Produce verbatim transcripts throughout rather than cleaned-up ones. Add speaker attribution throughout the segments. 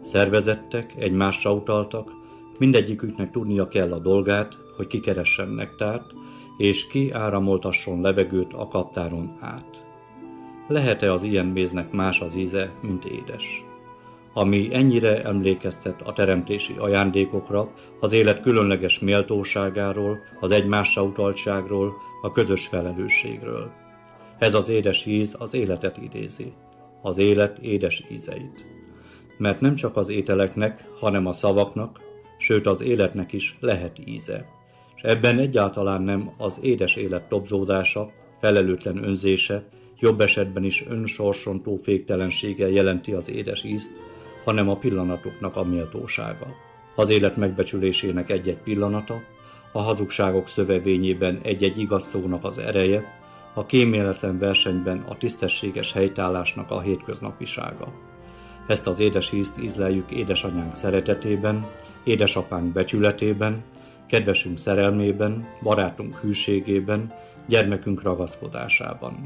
Speaker 1: Szervezettek, egymásra utaltak, mindegyiküknek tudnia kell a dolgát, hogy kikeressen nektárt, és ki áramoltasson levegőt a kaptáron át. Lehet-e az ilyen méznek más az íze, mint édes? Ami ennyire emlékeztet a teremtési ajándékokra, az élet különleges méltóságáról, az egymásra utaltságról, a közös felelősségről. Ez az édes íz az életet idézi, az élet édes ízeit. Mert nem csak az ételeknek, hanem a szavaknak, sőt az életnek is lehet íze. És ebben egyáltalán nem az édes élet tobzódása, felelőtlen önzése, jobb esetben is önsorsontó féktelenséggel jelenti az édes ízt, hanem a pillanatoknak a méltósága. Az élet megbecsülésének egy-egy pillanata, a hazugságok szövevényében egy-egy igaz szónak az ereje, a kíméletlen versenyben a tisztességes helytállásnak a hétköznapisága. Ezt az édes ízt ízleljük édesanyánk szeretetében, édesapánk becsületében, kedvesünk szerelmében, barátunk hűségében, gyermekünk ragaszkodásában.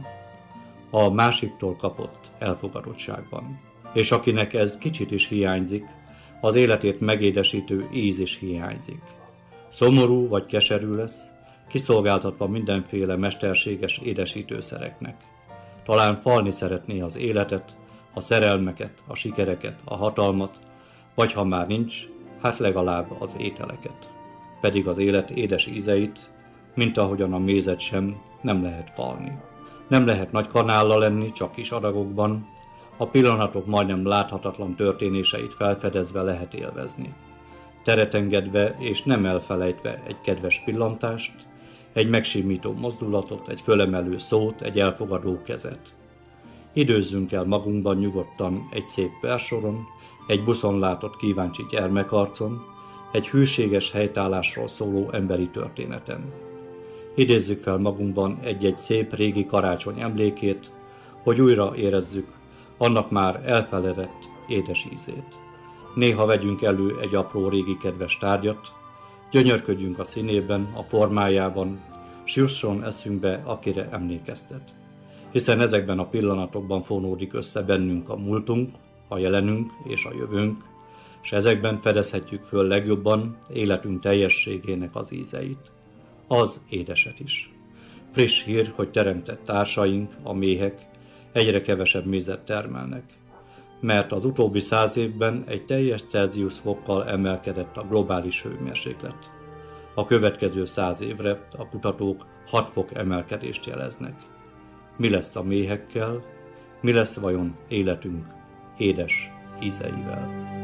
Speaker 1: A másiktól kapott elfogadottságban. És akinek ez kicsit is hiányzik, az életét megédesítő íz is hiányzik. Szomorú vagy keserű lesz, kiszolgáltatva mindenféle mesterséges édesítőszereknek. Talán falni szeretné az életet, a szerelmeket, a sikereket, a hatalmat, vagy ha már nincs, hát legalább az ételeket. Pedig az élet édes ízeit, mint ahogyan a mézet sem, nem lehet falni. Nem lehet nagy kanállal lenni, csak kis adagokban, a pillanatok majdnem láthatatlan történéseit felfedezve lehet élvezni. Teret engedve és nem elfelejtve egy kedves pillantást, egy megsimító mozdulatot, egy fölemelő szót, egy elfogadó kezet. Időzzünk el magunkban nyugodtan egy szép versoron, egy buszon látott kíváncsi gyermekarcon, egy hűséges helytállásról szóló emberi történeten. Idézzük fel magunkban egy-egy szép régi karácsony emlékét, hogy újra érezzük annak már elfeledett édes ízét. Néha vegyünk elő egy apró régi kedves tárgyat, gyönyörködjünk a színében, a formájában, s jusson eszünkbe, akire emlékeztet. Hiszen ezekben a pillanatokban fonódik össze bennünk a múltunk, a jelenünk és a jövőnk, s ezekben fedezhetjük föl legjobban életünk teljességének az ízeit. Az édeset is. Friss hír, hogy teremtett társaink, a méhek, egyre kevesebb mézet termelnek, mert az utóbbi száz évben egy teljes Celsius fokkal emelkedett a globális hőmérséklet. A következő száz évre a kutatók hat fok emelkedést jeleznek. Mi lesz a méhekkel, mi lesz vajon életünk édes ízeivel?